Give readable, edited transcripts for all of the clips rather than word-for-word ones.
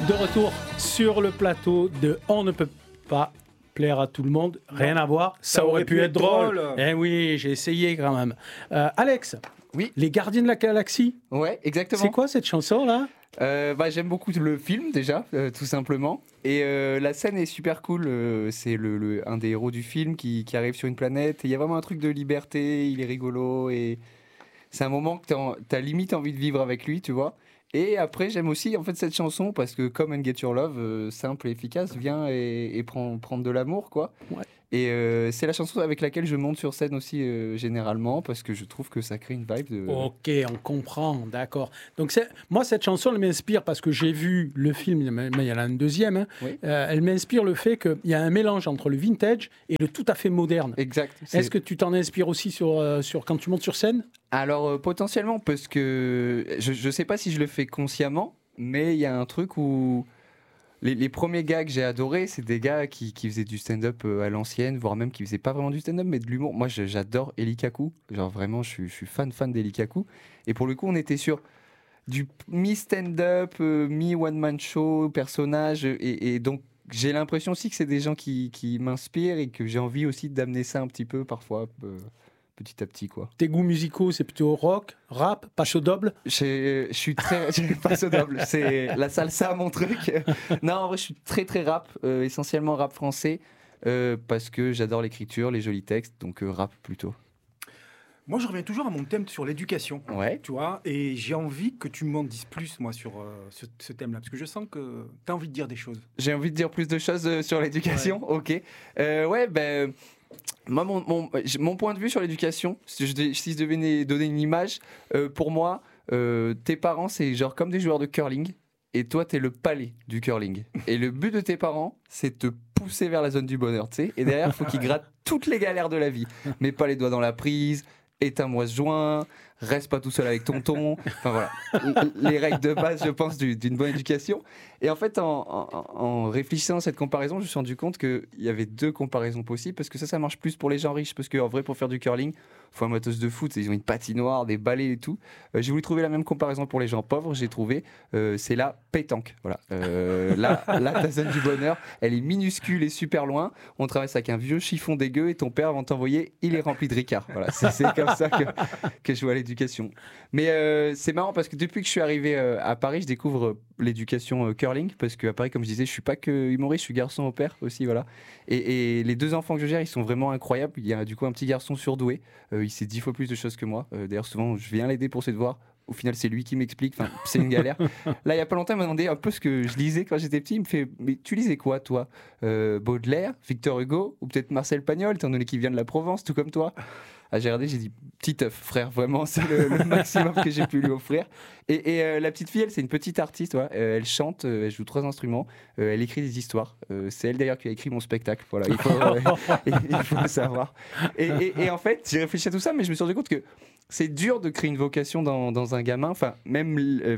De retour sur le plateau de On ne peut pas plaire à tout le monde. Rien à voir, ça aurait pu être drôle. Eh oui, j'ai essayé quand même. Alex, oui. Les Gardiens de la Galaxie. Ouais, exactement. C'est quoi cette chanson-là ? J'aime beaucoup le film déjà, tout simplement. Et la scène est super cool. C'est un des héros du film qui arrive sur une planète. Il y a vraiment un truc de liberté, il est rigolo. Et c'est un moment que t'as limite envie de vivre avec lui, tu vois. Et après, j'aime aussi en fait cette chanson parce que Come and Get Your Love, simple et efficace, vient et prendre de l'amour, quoi. Ouais. Et c'est la chanson avec laquelle je monte sur scène aussi généralement parce que je trouve que ça crée une vibe de... Ok, on comprend, d'accord. Donc moi, cette chanson, elle m'inspire parce que j'ai vu le film, mais il y en a un deuxième. Hein. Oui. Elle m'inspire le fait qu'il y a un mélange entre le vintage et le tout à fait moderne. Exact. Est-ce que tu t'en inspires aussi sur quand tu montes sur scène ? Alors potentiellement parce que je sais pas si je le fais consciemment, mais il y a un truc où les premiers gars que j'ai adorés, c'est des gars qui faisaient du stand-up à l'ancienne, voire même qui faisaient pas vraiment du stand-up, mais de l'humour. Moi, j'adore Eli Kaku. Genre vraiment, je suis fan d'Eli Kaku. Et pour le coup, on était sur du mi-stand-up, mi-one-man show, personnage. Et donc, j'ai l'impression aussi que c'est des gens qui m'inspirent et que j'ai envie aussi d'amener ça un petit peu parfois. Petit à petit, quoi. Tes goûts musicaux, c'est plutôt rock, rap, passo doble ? Je suis très passo doble. C'est la salsa, mon truc. Non, en vrai, je suis très rap, essentiellement rap français, parce que j'adore l'écriture, les jolis textes, donc rap plutôt. Moi, je reviens toujours à mon thème sur l'éducation. Ouais. Tu vois, et j'ai envie que tu m'en dises plus, moi, sur ce thème-là, parce que je sens que tu as envie de dire des choses. J'ai envie de dire plus de choses sur l'éducation. Ouais. Ok. Moi, mon point de vue sur l'éducation, si je devais donner une image, pour moi, tes parents, c'est genre comme des joueurs de curling, et toi, t'es le palais du curling. Et le but de tes parents, c'est de te pousser vers la zone du bonheur, tu sais. Et derrière, il faut qu'ils grattent toutes les galères de la vie. Mets pas les doigts dans la prise, éteins-moi ce joint, reste pas tout seul avec tonton. Enfin voilà, les règles de base, je pense, d'une bonne éducation. Et en fait, en réfléchissant à cette comparaison, je me suis rendu compte qu'il y avait deux comparaisons possibles, parce que ça marche plus pour les gens riches, parce qu'en vrai, pour faire du curling, il faut un matos de foot, ils ont une patinoire, des balais et tout. J'ai voulu trouver la même comparaison pour les gens pauvres, j'ai trouvé, c'est la pétanque. Voilà. Ta zone du bonheur, elle est minuscule et super loin. On travaille avec un vieux chiffon dégueu et ton père va t'envoyer, il est rempli de Ricard. Voilà, c'est comme ça que je vois l'éducation. Mais c'est marrant parce que depuis que je suis arrivé à Paris, je découvre l'éducation curling, parce qu'à Paris, comme je disais, je suis pas que humoriste, je suis garçon au père aussi, voilà. Et les deux enfants que je gère, ils sont vraiment incroyables. Il y a du coup un petit garçon surdoué, il sait 10 fois plus de choses que moi. D'ailleurs, souvent, je viens l'aider pour ses devoirs. Au final, c'est lui qui m'explique. Enfin, c'est une galère. Là, il y a pas longtemps, il m'a demandé un peu ce que je lisais quand j'étais petit. Il me fait, mais tu lisais quoi, toi ? Baudelaire, Victor Hugo, ou peut-être Marcel Pagnol, étant donné qu'il vient de la Provence, tout comme toi. J'ai regardé, j'ai dit, petit œuf, frère, vraiment, c'est le maximum que j'ai pu lui offrir. Et la petite fille, elle, c'est une petite artiste, ouais. Elle chante, elle joue 3 instruments, elle écrit des histoires. C'est elle d'ailleurs qui a écrit mon spectacle, voilà, il faut le savoir. Et en fait, j'ai réfléchi à tout ça, mais je me suis rendu compte que c'est dur de créer une vocation dans un gamin, enfin, même,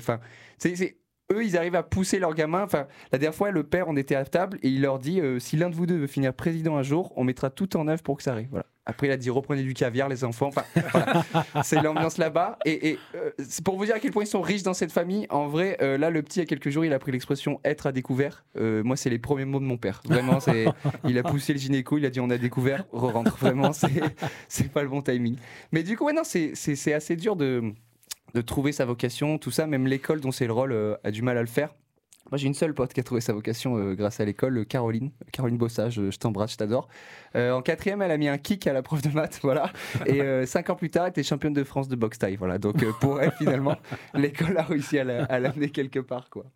eux, ils arrivent à pousser leur gamin. Enfin, la dernière fois, le père, on était à table et il leur dit si l'un de vous deux veut finir président un jour, on mettra tout en œuvre pour que ça arrive. Voilà. Après, il a dit reprenez du caviar, les enfants. Enfin, voilà. C'est l'ambiance là-bas. Et c'est pour vous dire à quel point ils sont riches dans cette famille. En vrai, là, le petit, il y a quelques jours, il a pris l'expression être à découvert. Moi, c'est les premiers mots de mon père. Vraiment, il a poussé le gynéco, il a dit on a découvert, re-rentre. Vraiment, c'est pas le bon timing. Mais du coup, ouais, non, c'est assez dur de trouver sa vocation, tout ça. Même l'école dont c'est le rôle a du mal à le faire. Moi, j'ai une seule pote qui a trouvé sa vocation grâce à l'école, Caroline Bossage, je t'embrasse, je t'adore. En 4e, elle a mis un kick à la prof de maths, voilà. Et 5 ans plus tard, elle était championne de France de boxe thaï, voilà. Donc pour elle, finalement, l'école a réussi à l'amener quelque part, quoi.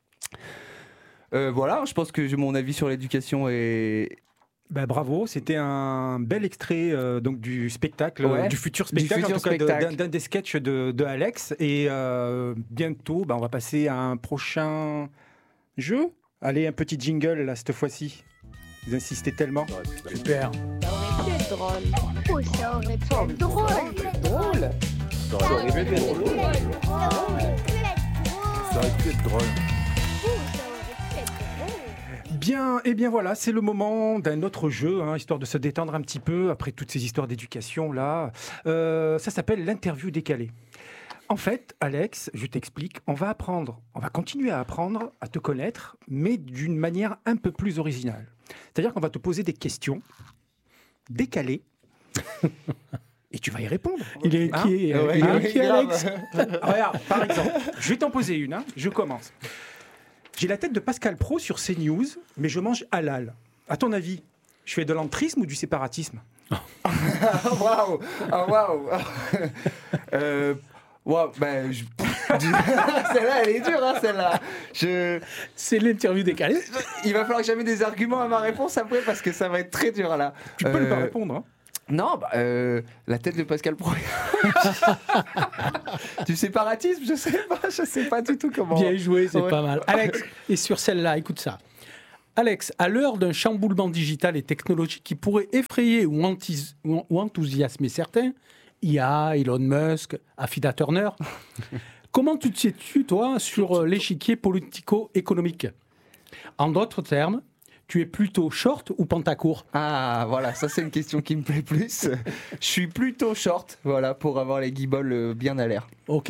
Voilà, je pense que mon avis sur l'éducation est... Bravo, c'était un bel extrait donc du spectacle, du futur spectacle, en tout cas d'un des sketchs de Alex. Et bientôt, on va passer à un prochain jeu. Allez, un petit jingle là cette fois-ci. Vous insistez tellement. Super. Ça aurait pu être drôle. Oh, ça aurait pu être drôle. Ça aurait pu être drôle. Ça aurait pu être drôle. Bien, et bien voilà, c'est le moment d'un autre jeu, histoire de se détendre un petit peu après toutes ces histoires d'éducation là. Ça s'appelle l'interview décalée. En fait, Alex, je t'explique, on va continuer à apprendre, à te connaître, mais d'une manière un peu plus originale. C'est-à-dire qu'on va te poser des questions décalées et tu vas y répondre. Il est inquiet, Alex. Regarde, par exemple, je vais t'en poser une, je commence. J'ai la tête de Pascal Praud sur CNews, mais je mange halal. À ton avis, je fais de l'entrisme ou du séparatisme ? Waouh. Wow, celle-là, elle est dure, celle-là. C'est l'interview décalée. Il va falloir que j'amène des arguments à ma réponse après parce que ça va être très dur là. Tu peux ne pas répondre. Non, la tête de Pascal Praud. Du séparatisme, je sais pas du tout comment. Bien joué, c'est pas mal. Alex, et sur celle-là, écoute ça. Alex, à l'heure d'un chamboulement digital et technologique qui pourrait effrayer ou enthousiasmer certains, IA, Elon Musk, Affida Turner. Comment tu te situes, toi, sur l'échiquier politico-économique ? En d'autres termes, tu es plutôt short ou pantacourt ? Ah, voilà, ça c'est une question qui me plaît plus. Je suis plutôt short, voilà, pour avoir les guibolles bien à l'air. Ok.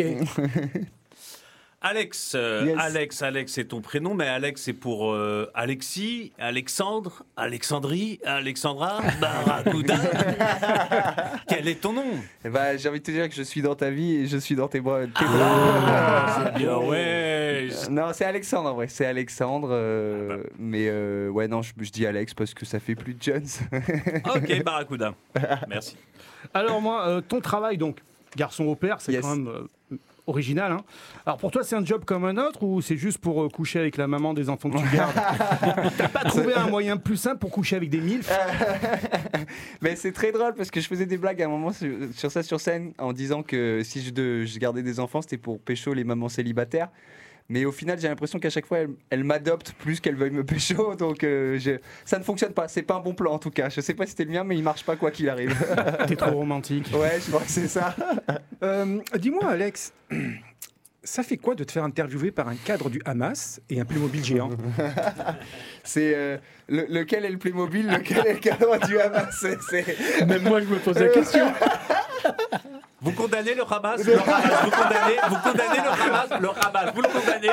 Alex, Alex, c'est ton prénom, mais Alex, c'est pour Alexis, Alexandre, Alexandrie, Alexandra, Barracuda. Quel est ton nom ? J'ai envie de te dire que je suis dans ta vie et je suis dans tes bras. C'est bien, ouais. Non, c'est Alexandre, en vrai. C'est Alexandre. Mais ouais, non, je dis Alex parce que ça fait plus de Jones. Ok, Barracuda. Merci. Alors moi, ton travail, donc, garçon au père, c'est quand même... original, hein. Alors pour toi, c'est un job comme un autre ou c'est juste pour coucher avec la maman des enfants que tu gardes ? T'as pas trouvé un moyen plus simple pour coucher avec des milfs ? Mais c'est très drôle parce que je faisais des blagues à un moment sur ça sur scène en disant que si je gardais des enfants, c'était pour pécho les mamans célibataires. Mais au final, j'ai l'impression qu'à chaque fois, elle m'adopte plus qu'elle veuille me pécho. Donc ça ne fonctionne pas. C'est pas un bon plan en tout cas. Je sais pas si c'était le mien, mais il marche pas quoi qu'il arrive. T'es trop romantique. Ouais, je crois que c'est ça. Dis-moi, Alex, ça fait quoi de te faire interviewer par un cadre du Hamas et un Playmobil géant ? C'est lequel est le Playmobil, lequel est le cadre du Hamas ? Même moi, je me pose la question. Vous condamnez le Hamas, vous condamnez le Hamas, vous le condamnez.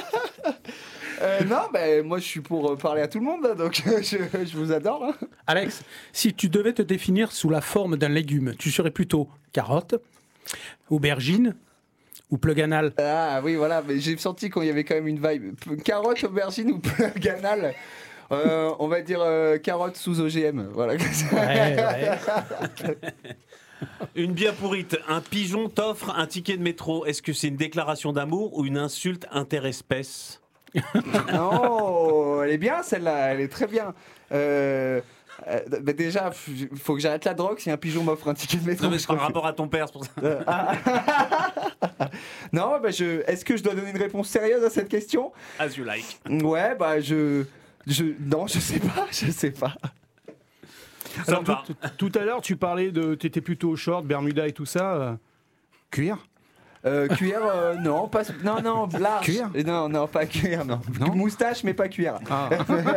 Non, moi je suis pour parler à tout le monde, donc je vous adore. Hein. Alex, si tu devais te définir sous la forme d'un légume, tu serais plutôt carotte, aubergine ou plug anal ? Ah oui, voilà, mais j'ai senti qu'il y avait quand même une vibe. Carotte, aubergine ou plug anal ? On va dire carotte sous OGM. Voilà. Ouais. Une bien pourrite, un pigeon t'offre un ticket de métro. Est-ce que c'est une déclaration d'amour ou une insulte interespèce ? Oh, elle est bien celle-là, elle est très bien. Déjà, il faut que j'arrête la drogue si un pigeon m'offre un ticket de métro. Non, mais c'est par rapport à ton père, c'est pour ça. Non, est-ce que je dois donner une réponse sérieuse à cette question ? As you like. Ouais, non, je sais pas. Alors, tout à l'heure, tu parlais t'étais plutôt short, Bermuda et tout ça. Cuir ? Cuir, non, pas, non, large. Cuir ? Non, pas cuir, non. Moustache, mais pas cuir. Ah.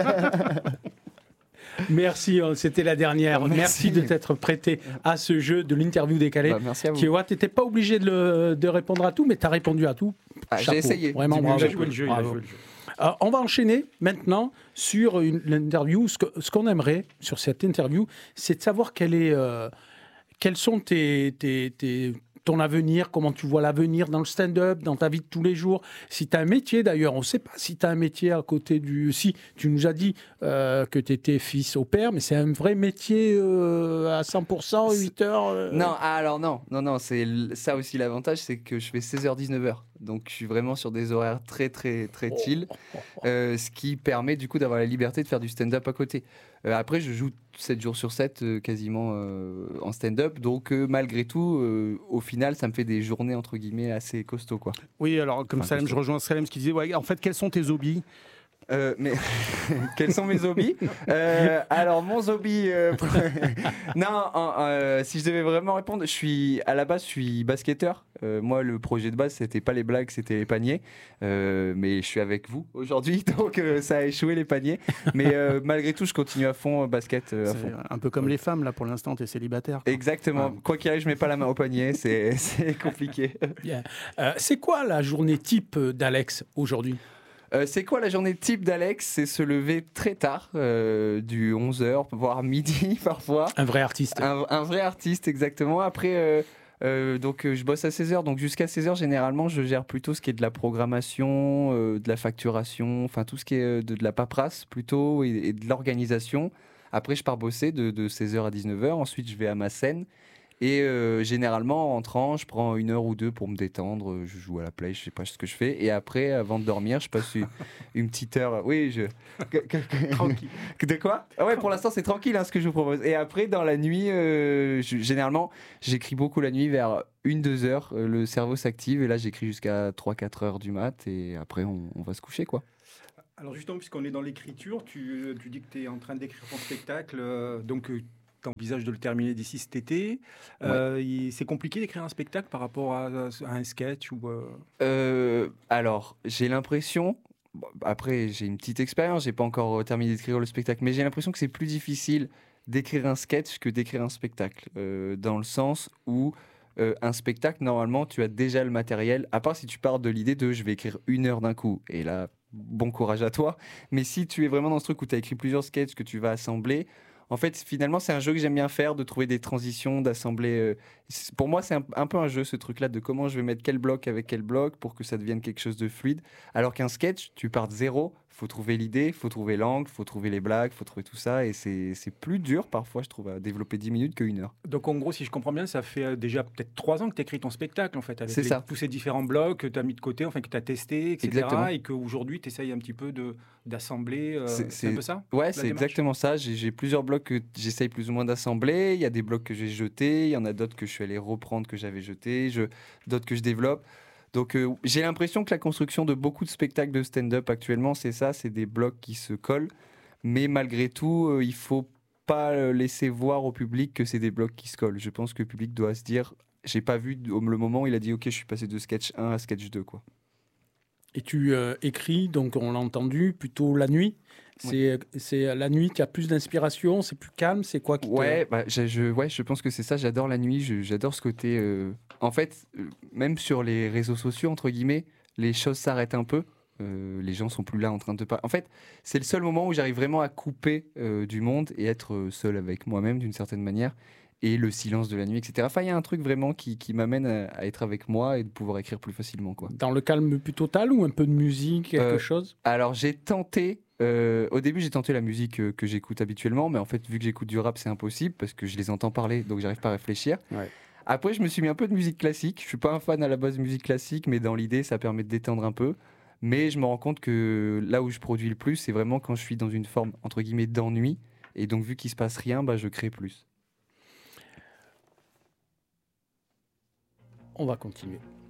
Merci, c'était la dernière. Merci de t'être prêté à ce jeu de l'interview décalée. Merci à vous. Tu vois, tu n'étais pas obligé de répondre à tout, mais tu as répondu à tout. J'ai essayé. Vraiment, bravo. Il a joué le jeu. On va enchaîner maintenant sur l'interview. Ce qu'on aimerait sur cette interview, c'est de savoir quels sont ton avenir, comment tu vois l'avenir dans le stand-up, dans ta vie de tous les jours. Si tu as un métier, d'ailleurs, on ne sait pas si tu as un métier à côté du... Si, tu nous as dit que tu étais fils au père, mais c'est un vrai métier à 100%, 8 heures Non, alors non, c'est ça aussi l'avantage, c'est que je fais 16h-19h. Donc je suis vraiment sur des horaires très très très chill, ce qui permet du coup d'avoir la liberté de faire du stand-up à côté. Après je joue 7 jours sur 7 quasiment en stand-up, donc malgré tout au final ça me fait des journées entre guillemets assez costauds quoi. Oui, alors comme Salem, je rejoins Salem ce qui disait, ouais, en fait quels sont tes hobbies ? Mais quels sont mes hobbies? Alors mon hobby, non, si je devais vraiment répondre, à la base je suis basketteur. Moi le projet de base c'était pas les blagues, c'était les paniers. Mais je suis avec vous aujourd'hui, donc ça a échoué les paniers. Mais malgré tout je continue à fond basket. À fond. Un peu comme les femmes là pour l'instant, t'es célibataire. Quoi. Exactement. Quoi qu'il arrive, je mets pas la main au panier, c'est compliqué. Bien. C'est quoi la journée type d'Alex aujourd'hui? C'est quoi la journée type d'Alex? C'est se lever très tard, du 11h, voire midi parfois. Un vrai artiste. Un vrai artiste, exactement. Après, je bosse à 16h, donc jusqu'à 16h, généralement, je gère plutôt ce qui est de la programmation, de la facturation, enfin tout ce qui est de la paperasse plutôt et de l'organisation. Après, je pars bosser de 16h à 19h. Ensuite, je vais à ma scène. Et généralement, en rentrant, je prends 1 heure ou 2 pour me détendre. Je joue à la play, je sais pas ce que je fais. Et après, avant de dormir, je passe une petite heure. Oui, Tranquille. De quoi? Ah ouais, pour l'instant, c'est tranquille ce que je vous propose. Et après, dans la nuit, généralement, j'écris beaucoup la nuit vers 1-2 heures. Le cerveau s'active et là, j'écris jusqu'à 3-4 heures du mat. Et après, on va se coucher, quoi. Alors justement, puisqu'on est dans l'écriture, tu dis que tu es en train d'écrire ton spectacle, tu envisages de le terminer d'ici cet été. Ouais. C'est compliqué d'écrire un spectacle par rapport à un sketch ou Alors, j'ai l'impression, après j'ai une petite expérience, j'ai pas encore terminé d'écrire le spectacle, mais j'ai l'impression que c'est plus difficile d'écrire un sketch que d'écrire un spectacle, dans le sens où un spectacle, normalement, tu as déjà le matériel, à part si tu pars de l'idée de je vais écrire 1 heure d'un coup, et là, bon courage à toi, mais si tu es vraiment dans ce truc où tu as écrit plusieurs sketchs que tu vas assembler, en fait, finalement, c'est un jeu que j'aime bien faire, de trouver des transitions, d'assembler. Pour moi, c'est un peu un jeu, ce truc-là, de comment je vais mettre quel bloc avec quel bloc pour que ça devienne quelque chose de fluide. Alors qu'un sketch, tu pars de zéro, faut trouver l'idée, faut trouver l'angle, faut trouver les blagues, faut trouver tout ça. Et c'est plus dur, parfois, je trouve, à développer 10 minutes que 1 heure. Donc, en gros, si je comprends bien, ça fait déjà peut-être 3 ans que tu écris ton spectacle, en fait, avec tous ces différents blocs que tu as mis de côté, enfin, que tu as testé, etc. Exactement. Et qu'aujourd'hui, tu essayes un petit peu d'assembler. C'est un peu ça? Ouais, c'est exactement ça. J'ai plusieurs blocs que j'essaye plus ou moins d'assembler. Il y a des blocs que j'ai jetés, il y en a d'autres que je suis allé reprendre que j'avais jetés, d'autres que je développe. Donc j'ai l'impression que la construction de beaucoup de spectacles de stand-up actuellement, c'est ça, c'est des blocs qui se collent. Mais malgré tout, il faut pas laisser voir au public que c'est des blocs qui se collent. Je pense que le public doit se dire, j'ai pas vu le moment où il a dit, ok, je suis passé de sketch 1 à sketch 2, quoi. Et tu écris, donc on l'a entendu, plutôt la nuit. C'est la nuit, tu as plus d'inspiration, c'est plus calme, c'est quoi qui je pense que c'est ça, j'adore la nuit, j'adore ce côté... En fait, même sur les réseaux sociaux, entre guillemets, les choses s'arrêtent un peu. Les gens sont plus là en train de parler. En fait, c'est le seul moment où j'arrive vraiment à couper du monde et être seul avec moi-même d'une certaine manière. Et le silence de la nuit, etc. Enfin, il y a un truc vraiment qui m'amène à être avec moi et de pouvoir écrire plus facilement, quoi. Dans le calme plus total ou un peu de musique, quelque chose? Alors, j'ai tenté... au début, j'ai tenté la musique que j'écoute habituellement, mais en fait, vu que j'écoute du rap, c'est impossible parce que je les entends parler, donc j'arrive pas à réfléchir. Ouais. Après, je me suis mis un peu de musique classique. Je suis pas un fan à la base de musique classique, mais dans l'idée, ça permet de détendre un peu. Mais je me rends compte que là où je produis le plus, c'est vraiment quand je suis dans une forme, entre guillemets, d'ennui. Et donc, vu qu'il se passe rien, je crée plus. On va continuer.